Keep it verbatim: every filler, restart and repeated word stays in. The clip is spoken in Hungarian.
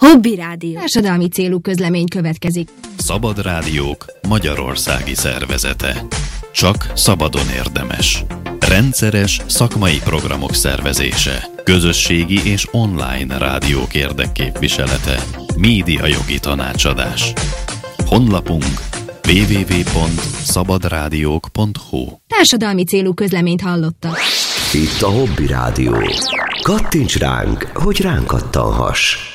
Hobby Rádió. Társadalmi célú közlemény következik. Szabad Rádiók Magyarországi Szervezete. Csak szabadon érdemes. Rendszeres szakmai programok szervezése. Közösségi és online rádiók érdekképviselete. Médiajogi tanácsadás. Honlapunk double-u double-u double-u pont szabadrádiók pont hu. Társadalmi célú közleményt hallottak. Itt a Hobby Rádió. Kattints ránk, hogy ránk kattanhass.